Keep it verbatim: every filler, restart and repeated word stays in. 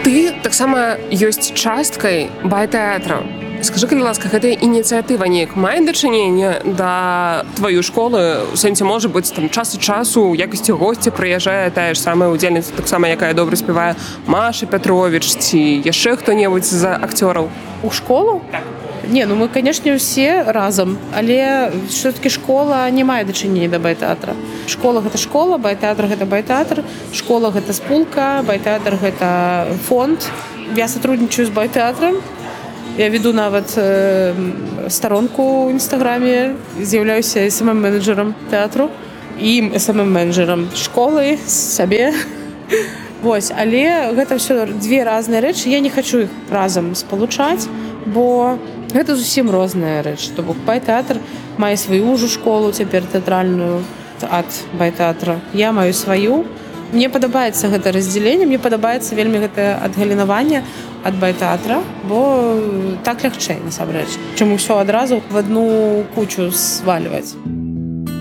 Ты таксама ёсць часткай байтэатра. Скажы, калі ласка, гэтая ініцыятыва неяк мае дачыненне да тваёй школы? У сэнсе, можа быць, там час ад часу у якасці госці прыязджае тая ж самая удзельніца, таксама якая добра спявае, Маша Пятровіч ці яшчэ хто-небудзь з акцёраў? У школу? Так. Не, ну мы, канешне, усе разам, але все-таки школа не мае дачынення да байтэатра. Школа гэта школа, байтэатр гэта байтэатр, школа гэта спулка, байтэатр гэта фонд. Я сотрудничаю з байтэатрам. Я веду нават э, старонку ў інстаграме, з'яўляюся эс эм эм-менеджерам тэатру і эс эм эм-менеджерам школы, сабе. Вось, але гэта ўсё две разныя рэчы. Я не хачу іх разам спалучаць, бо гэта зусім розная рэч. То бок байтэатр мае сваю ўжо школу, цяпер тэатральную ад байтэатра. Я маю сваю. Мне падабаецца гэта раздзяленне, мне падабаецца вельмі гэтае адгалінаванне ад байтэатра, бо так лягчэй, насамрэч, чым усё адразу в адну кучу свальваць.